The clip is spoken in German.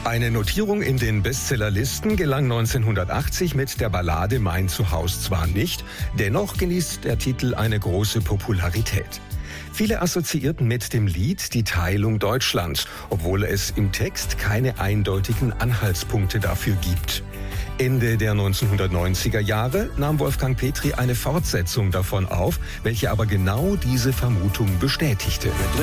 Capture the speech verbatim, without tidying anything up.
Eine Notierung in den Bestsellerlisten gelang neunzehnhundertachtzig mit der Ballade Mein Zuhause zwar nicht, dennoch genießt der Titel eine große Popularität. Viele assoziierten mit dem Lied die Teilung Deutschlands, obwohl es im Text keine eindeutigen Anhaltspunkte dafür gibt. Ende der neunzehnhundertneunziger Jahre nahm Wolfgang Petri eine Fortsetzung davon auf, welche aber genau diese Vermutung bestätigte.